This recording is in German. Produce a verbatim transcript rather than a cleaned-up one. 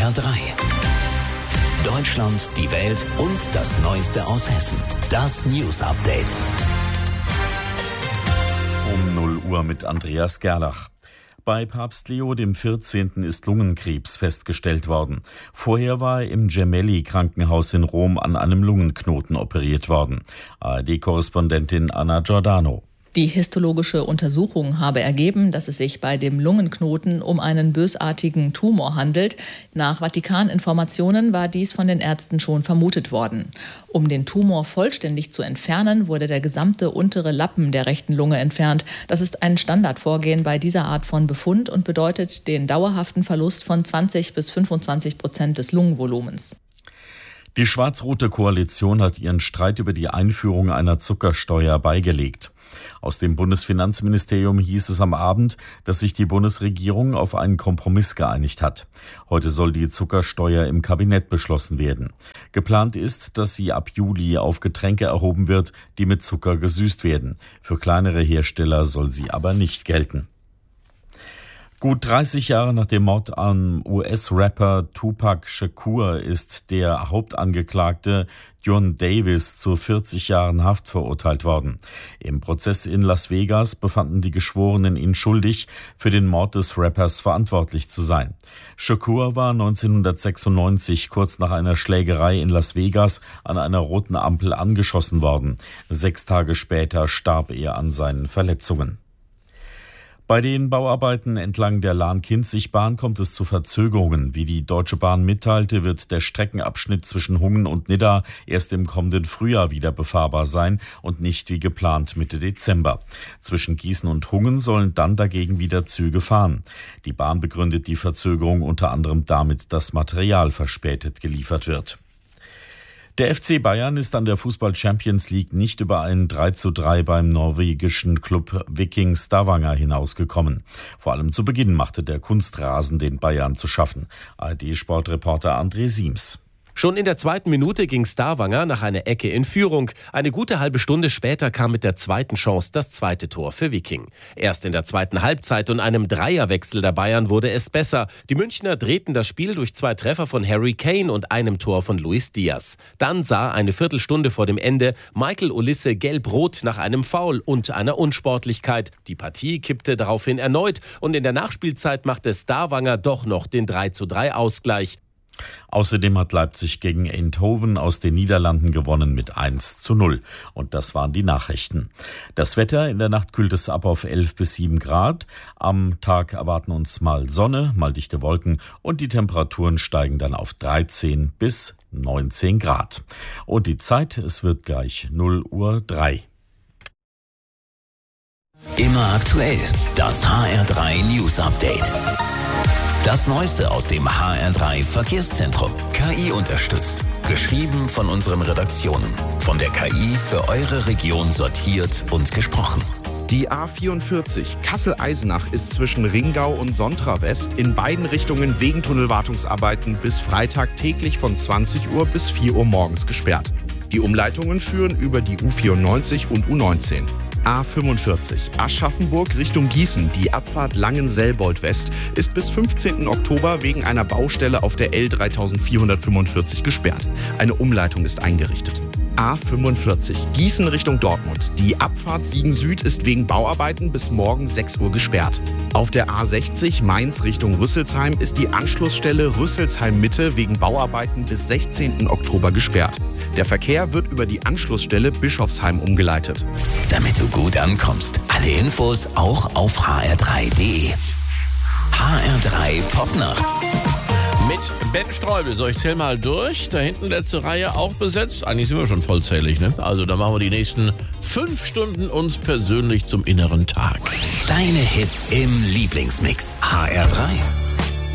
R drei. Deutschland, die Welt und das Neueste aus Hessen. Das News Update. Um null Uhr mit Andreas Gerlach. Bei Papst Leo der vierzehnten ist Lungenkrebs festgestellt worden. Vorher war er im Gemelli-Krankenhaus in Rom an einem Lungenknoten operiert worden. A R D-Korrespondentin Anna Giordano. Die histologische Untersuchung habe ergeben, dass es sich bei dem Lungenknoten um einen bösartigen Tumor handelt. Nach Vatikaninformationen war dies von den Ärzten schon vermutet worden. Um den Tumor vollständig zu entfernen, wurde der gesamte untere Lappen der rechten Lunge entfernt. Das ist ein Standardvorgehen bei dieser Art von Befund und bedeutet den dauerhaften Verlust von zwanzig bis fünfundzwanzig Prozent des Lungenvolumens. Die schwarz-rote Koalition hat ihren Streit über die Einführung einer Zuckersteuer beigelegt. Aus dem Bundesfinanzministerium hieß es am Abend, dass sich die Bundesregierung auf einen Kompromiss geeinigt hat. Heute soll die Zuckersteuer im Kabinett beschlossen werden. Geplant ist, dass sie ab Juli auf Getränke erhoben wird, die mit Zucker gesüßt werden. Für kleinere Hersteller soll sie aber nicht gelten. Gut dreißig Jahre nach dem Mord am U S-Rapper Tupac Shakur ist der Hauptangeklagte John Davis zu vierzig Jahren Haft verurteilt worden. Im Prozess in Las Vegas befanden die Geschworenen ihn schuldig, für den Mord des Rappers verantwortlich zu sein. Shakur war neunzehnhundertsechsundneunzig kurz nach einer Schlägerei in Las Vegas an einer roten Ampel angeschossen worden. Sechs Tage später starb er an seinen Verletzungen. Bei den Bauarbeiten entlang der Lahn-Kinzig-Bahn kommt es zu Verzögerungen. Wie die Deutsche Bahn mitteilte, wird der Streckenabschnitt zwischen Hungen und Nidda erst im kommenden Frühjahr wieder befahrbar sein und nicht wie geplant Mitte Dezember. Zwischen Gießen und Hungen sollen dann dagegen wieder Züge fahren. Die Bahn begründet die Verzögerung unter anderem damit, dass Material verspätet geliefert wird. Der F C Bayern ist an der Fußball-Champions League nicht über ein drei zu drei beim norwegischen Club Viking Stavanger hinausgekommen. Vor allem zu Beginn machte der Kunstrasen den Bayern zu schaffen. A R D-Sportreporter André Siems. Schon in der zweiten Minute ging Stavanger nach einer Ecke in Führung. Eine gute halbe Stunde später kam mit der zweiten Chance das zweite Tor für Viking. Erst in der zweiten Halbzeit und einem Dreierwechsel der Bayern wurde es besser. Die Münchner drehten das Spiel durch zwei Treffer von Harry Kane und einem Tor von Luis Diaz. Dann sah eine Viertelstunde vor dem Ende Michael Olise gelb-rot nach einem Foul und einer Unsportlichkeit. Die Partie kippte daraufhin erneut und in der Nachspielzeit machte Stavanger doch noch den drei zu drei Ausgleich. Außerdem hat Leipzig gegen Eindhoven aus den Niederlanden gewonnen mit eins zu null. Und das waren die Nachrichten. Das Wetter: in der Nacht kühlt es ab auf elf bis sieben Grad. Am Tag erwarten uns mal Sonne, mal dichte Wolken und die Temperaturen steigen dann auf dreizehn bis neunzehn Grad. Und die Zeit: es wird gleich null Uhr drei. Immer aktuell, das H R drei News Update. Das Neueste aus dem H R drei Verkehrszentrum. K I unterstützt. Geschrieben von unseren Redaktionen. Von der K I für eure Region sortiert und gesprochen. Die A vierundvierzig Kassel-Eisenach ist zwischen Ringau und Sontra West in beiden Richtungen wegen Tunnelwartungsarbeiten bis Freitag täglich von zwanzig Uhr bis vier Uhr morgens gesperrt. Die Umleitungen führen über die U vierundneunzig und U neunzehn. A fünfundvierzig Aschaffenburg Richtung Gießen, die Abfahrt Langenselbold West, ist bis fünfzehnten Oktober wegen einer Baustelle auf der L dreitausendvierhundertfünfundvierzig gesperrt. Eine Umleitung ist eingerichtet. A fünfundvierzig Gießen Richtung Dortmund. Die Abfahrt Siegen Süd ist wegen Bauarbeiten bis morgen sechs Uhr gesperrt. Auf der A sechzig Mainz Richtung Rüsselsheim ist die Anschlussstelle Rüsselsheim Mitte wegen Bauarbeiten bis sechzehnten Oktober gesperrt. Der Verkehr wird über die Anschlussstelle Bischofsheim umgeleitet. Damit du gut ankommst, alle Infos auch auf h r drei punkt d e. H R drei Popnacht. Mit Ben Streubel. So, ich zähl mal durch. Da hinten letzte Reihe auch besetzt. Eigentlich sind wir schon vollzählig, ne? Also, da machen wir die nächsten fünf Stunden uns persönlich zum inneren Tag. Deine Hits im Lieblingsmix. H R drei.